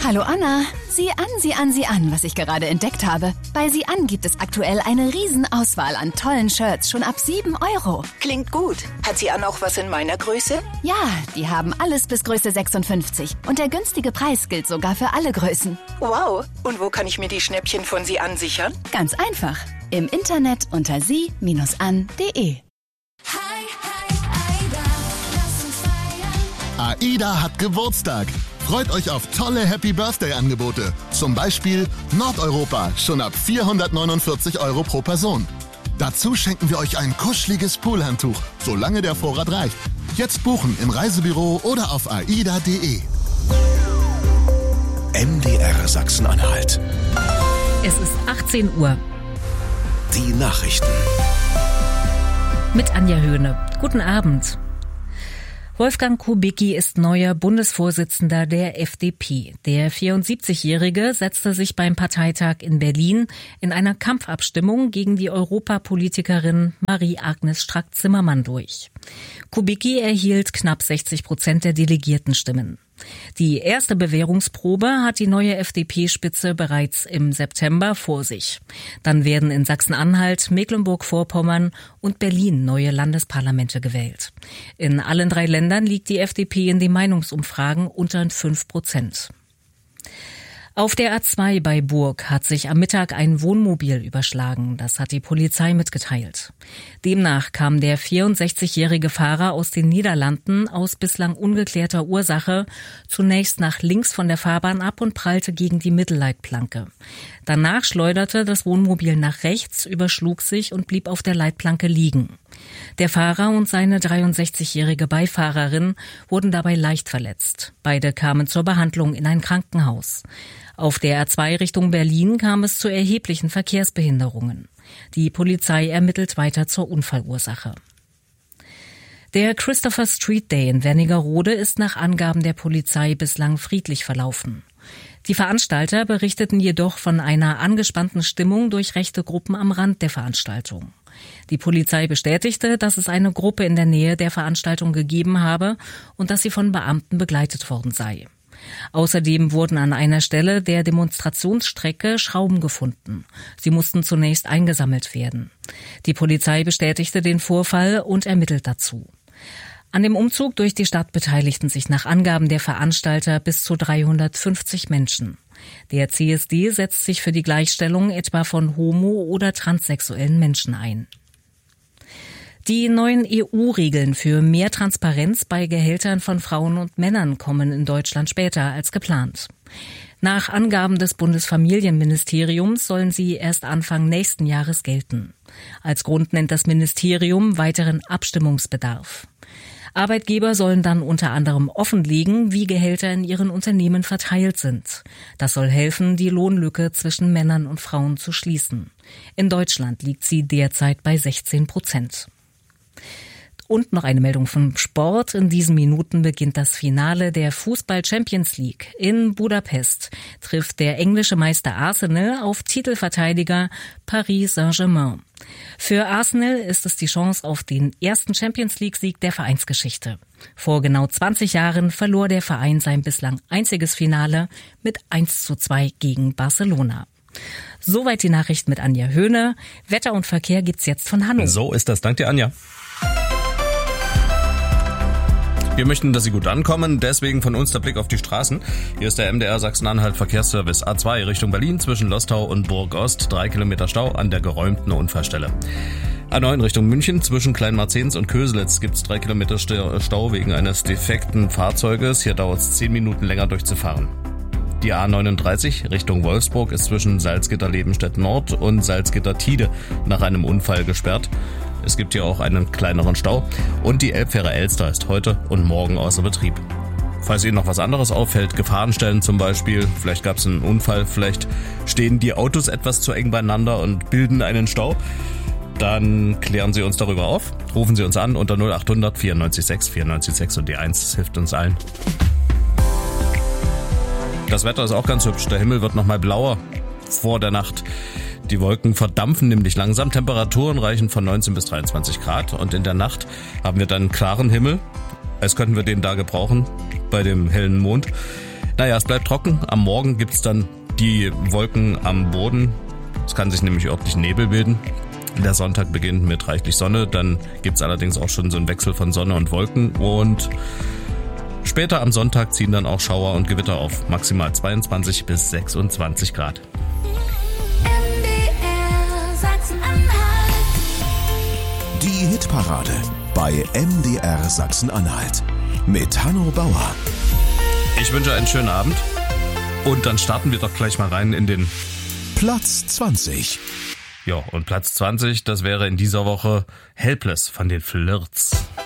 Hallo Anna, sieh an, was ich gerade entdeckt habe. Bei Sieh an gibt es aktuell eine Riesenauswahl an tollen Shirts, schon ab 7 €. Klingt gut. Hat Sieh an auch was in meiner Größe? Ja, die haben alles bis Größe 56. Und der günstige Preis gilt sogar für alle Größen. Wow. Und wo kann ich mir die Schnäppchen von Sieh an sichern? Ganz einfach. Im Internet unter sie-an.de. AIDA hat Geburtstag. Freut euch auf tolle Happy-Birthday-Angebote. Zum Beispiel Nordeuropa, schon ab 449 € pro Person. Dazu schenken wir euch ein kuscheliges Poolhandtuch, solange der Vorrat reicht. Jetzt buchen im Reisebüro oder auf aida.de. MDR Sachsen-Anhalt. Es ist 18 Uhr. Die Nachrichten. Mit Anja Höhne. Guten Abend. Wolfgang Kubicki ist neuer Bundesvorsitzender der FDP. Der 74-Jährige setzte sich beim Parteitag in Berlin in einer Kampfabstimmung gegen die Europapolitikerin Marie-Agnes Strack-Zimmermann durch. Kubicki erhielt knapp 60% der Delegiertenstimmen. Die erste Bewährungsprobe hat die neue FDP-Spitze bereits im September vor sich. Dann werden in Sachsen-Anhalt, Mecklenburg-Vorpommern und Berlin neue Landesparlamente gewählt. In allen 3 Ländern liegt die FDP in den Meinungsumfragen unter 5%. Auf der A2 bei Burg hat sich am Mittag ein Wohnmobil überschlagen. Das hat die Polizei mitgeteilt. Demnach kam der 64-jährige Fahrer aus den Niederlanden aus bislang ungeklärter Ursache zunächst nach links von der Fahrbahn ab und prallte gegen die Mittelleitplanke. Danach schleuderte das Wohnmobil nach rechts, überschlug sich und blieb auf der Leitplanke liegen. Der Fahrer und seine 63-jährige Beifahrerin wurden dabei leicht verletzt. Beide kamen zur Behandlung in ein Krankenhaus. Auf der A2 Richtung Berlin kam es zu erheblichen Verkehrsbehinderungen. Die Polizei ermittelt weiter zur Unfallursache. Der Christopher Street Day in Wernigerode ist nach Angaben der Polizei bislang friedlich verlaufen. Die Veranstalter berichteten jedoch von einer angespannten Stimmung durch rechte Gruppen am Rand der Veranstaltung. Die Polizei bestätigte, dass es eine Gruppe in der Nähe der Veranstaltung gegeben habe und dass sie von Beamten begleitet worden sei. Außerdem wurden an einer Stelle der Demonstrationsstrecke Schrauben gefunden. Sie mussten zunächst eingesammelt werden. Die Polizei bestätigte den Vorfall und ermittelt dazu. An dem Umzug durch die Stadt beteiligten sich nach Angaben der Veranstalter bis zu 350 Menschen. Der CSD setzt sich für die Gleichstellung etwa von homo- oder transsexuellen Menschen ein. Die neuen EU-Regeln für mehr Transparenz bei Gehältern von Frauen und Männern kommen in Deutschland später als geplant. Nach Angaben des Bundesfamilienministeriums sollen sie erst Anfang nächsten Jahres gelten. Als Grund nennt das Ministerium weiteren Abstimmungsbedarf. Arbeitgeber sollen dann unter anderem offenlegen, wie Gehälter in ihren Unternehmen verteilt sind. Das soll helfen, die Lohnlücke zwischen Männern und Frauen zu schließen. In Deutschland liegt sie derzeit bei 16%. Und noch eine Meldung vom Sport. In diesen Minuten beginnt das Finale der Fußball-Champions League. In Budapest trifft der englische Meister Arsenal auf Titelverteidiger Paris Saint-Germain. Für Arsenal ist es die Chance auf den ersten Champions-League-Sieg der Vereinsgeschichte. Vor genau 20 Jahren verlor der Verein sein bislang einziges Finale mit 1:2 gegen Barcelona. Soweit die Nachricht mit Anja Höhne. Wetter und Verkehr gibt's jetzt von Hanno. So ist das. Dank dir, Anja. Wir möchten, dass Sie gut ankommen, deswegen von uns der Blick auf die Straßen. Hier ist der MDR Sachsen-Anhalt Verkehrsservice A2 Richtung Berlin zwischen Lostau und Burg-Ost. 3 Kilometer Stau an der geräumten Unfallstelle. A9 Richtung München zwischen Kleinmarzens und Köselitz gibt's 3 Kilometer Stau wegen eines defekten Fahrzeuges. Hier dauert es 10 Minuten länger durchzufahren. Die A39 Richtung Wolfsburg ist zwischen Salzgitter-Lebenstedt Nord und Salzgitter-Tide nach einem Unfall gesperrt. Es gibt hier auch einen kleineren Stau und die Elbfähre Elster ist heute und morgen außer Betrieb. Falls Ihnen noch was anderes auffällt, Gefahrenstellen zum Beispiel, vielleicht gab es einen Unfall, vielleicht stehen die Autos etwas zu eng beieinander und bilden einen Stau, dann klären Sie uns darüber auf. Rufen Sie uns an unter 0800 94 6 94 6 und die 1, das hilft uns allen. Das Wetter ist auch ganz hübsch, der Himmel wird nochmal blauer vor der Nacht. Die Wolken verdampfen nämlich langsam, Temperaturen reichen von 19 bis 23 Grad und in der Nacht haben wir dann einen klaren Himmel, als könnten wir den da gebrauchen bei dem hellen Mond. Naja, es bleibt trocken. Am Morgen gibt's dann die Wolken am Boden. Es kann sich nämlich örtlich Nebel bilden. Der Sonntag beginnt mit reichlich Sonne. Dann gibt's allerdings auch schon so einen Wechsel von Sonne und Wolken. Und später am Sonntag ziehen dann auch Schauer und Gewitter auf. Maximal 22 bis 26 Grad. Die Hitparade bei MDR Sachsen-Anhalt mit Hanno Bauer. Ich wünsche einen schönen Abend und dann starten wir doch gleich mal rein in den Platz 20. Ja, und Platz 20, das wäre in dieser Woche Helpless von den Flirts.